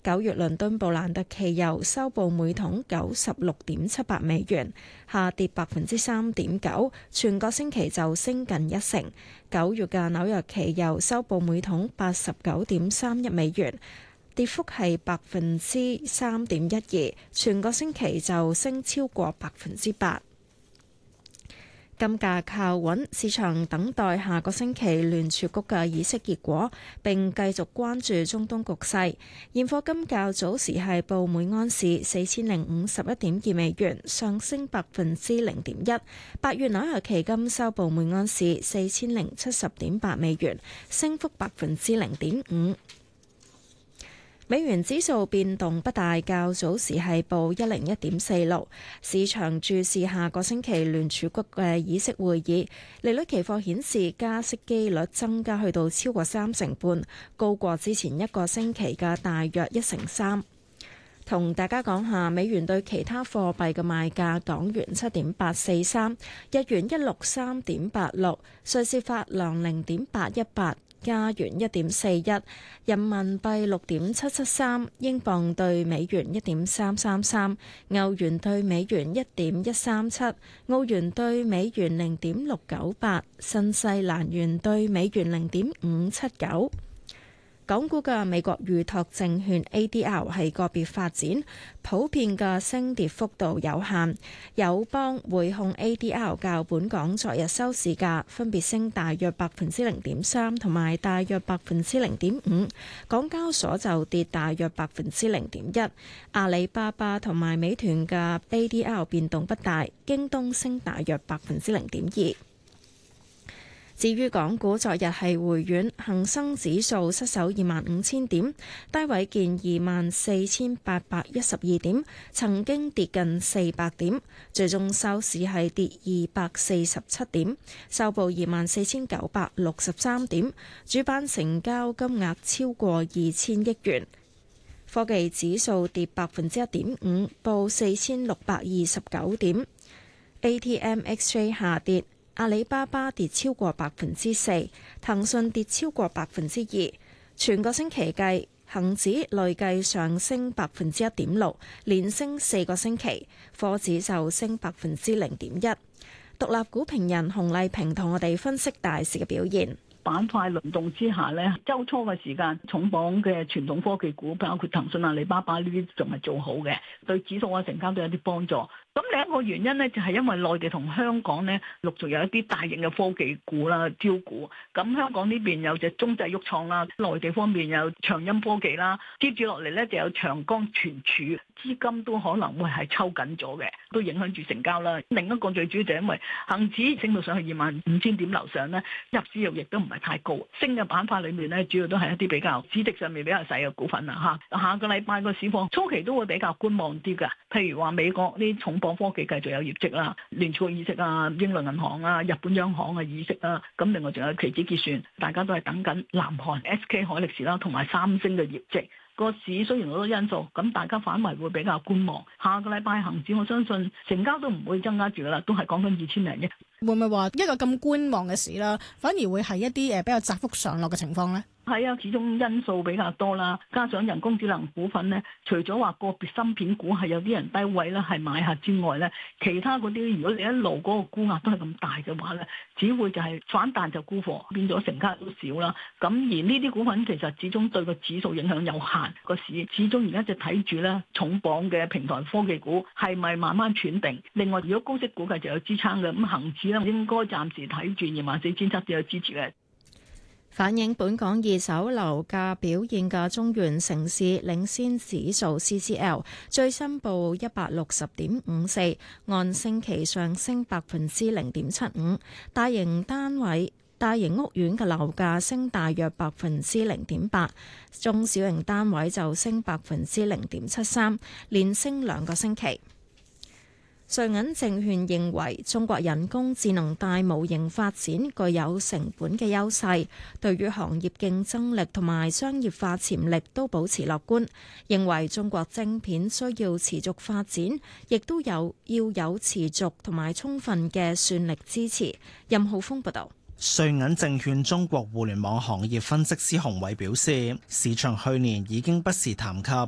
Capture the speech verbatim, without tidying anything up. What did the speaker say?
九月倫敦布蘭特期油收報每桶九十六點七八美元，下跌百分之三點九，全個星期就升近一成。九月嘅紐約期油收報每桶八十九點三一美元，跌幅係百分之三點一二，全個星期就升超過百分之八。金價靠穩，市場等待下個星期聯儲局嘅議息結果，並繼續關注中東局勢。現貨金較早時係報每安士四千零五十一點二美元，上升百分之零點一。八月紐約期金收報每安士四千零七十點八美元，升幅百分之零點五。美元指數變動不大，較早時係報一零一點四六。市場注視下個星期聯儲局嘅議息會議，利率期貨顯示加息機率增加去到超過三成半，高過之前一個星期嘅大約一成三。同大家講下美元對其他貨幣嘅賣價：港元七點八四三，日元一六三點八六，瑞士法郎零點八一八。加元一點四一，人民幣六點七七三，英鎊對美元一點三三三，歐元對美元一點一三七，澳元對美元零點六九八，新西蘭元對美元零點五七九。港股嘅美國預託證券 A D R 係個別發展，普遍嘅升跌幅度有限。友邦、匯控 A D R 較本港昨日收市價分別升大約百分之零點三同埋大約百分之零點五，港交所就跌大約百分之零點一。阿里巴巴同埋美團嘅 A D R 變動不大，京東升大約百分之零點二。至於港股昨日係回軟，恒生指數失守二萬五千點，低位見二萬四千八百一十二點，曾經跌近四百點，最終收市係跌二百四十七點，收報二萬四千九百六十三點，主板成交金額超過二千億元。科技指數跌百分之一點五，報四千六百二十九點。A T M X J 下跌。阿里巴巴跌超過百分之四，騰訊跌超過百分之二。全個星期計，恒指累計上升百分之一點六，連升四個星期。科指就升百分之零點一。獨立股評人洪麗萍同我哋分析大市嘅表現。 板塊輪動之下呢，週初嘅時間重磅嘅傳統科技股，包括騰訊、阿里巴巴呢啲，仲係做好嘅，對指數嘅成交都有啲幫助。咁另一個原因咧，就係因為內地同香港咧陸續有一啲大型嘅科技股啦、招股。咁香港呢邊有隻中製鬱創啦，內地方面有長鑫科技啦，接住落嚟咧就有長江存儲，資金都可能會係抽緊咗嘅，都影響住成交啦。另一個最主要就係因為恒指升到上去二萬五千點樓上咧，入市欲亦都唔係太高。升嘅板塊裏面咧，主要都係一啲比較市值上面比較細嘅股份啦嚇。下個禮拜個市況初期都會比較觀望啲㗎，譬如話美國呢重磅科技繼續有業績啦，聯儲議息啊，英倫銀行啊，日本央行嘅議息啊，咁另外仲有期指結算，大家都係等緊南韓 S K 海力士啦，同埋三星嘅業績。個市雖然好多因素，咁大家反為會比較觀望。下個禮拜恒指我相信成交都唔會增加住啦，都係講緊二千零億。 會唔會話一個咁觀望嘅市啦，反而會係一啲誒比較窄幅上落嘅情況呢？ 係啊，始終因素比較多啦，加上人工智能股份咧，除咗話個別芯片股係有啲人低位咧係買下之外咧，其他嗰啲如果你一路嗰個沽壓都係咁大嘅話咧，只會就係反彈就沽貨，變咗成交都少啦。咁而呢啲股份其實始終對個指數影響有限，個市始終而家就睇住咧重磅嘅平台科技股係咪慢慢轉定。另外，如果高息股價就有支撐嘅，咁恒指咧應該暫時睇住二萬四千七都有支持嘅。 反映本港二手樓價表現嘅中原城市領先指數 C C L 最新報一百六十點五四，按星期上升百分之零點七五。大型單位、大型屋苑嘅樓價升大約百分之零點八，中小型單位就升百分之零點七三，連升兩個星期。瑞銀證券認為，中國人工智能大模型發展具有成本嘅優勢，對於行業競爭力同埋商業化潛力都保持樂觀。認為中國晶片需要持續發展，亦都有要有持續同埋充分嘅算力支持。任浩峰報導。 瑞銀證券中國互聯網行業分析師洪偉表示，市場去年已經不時談及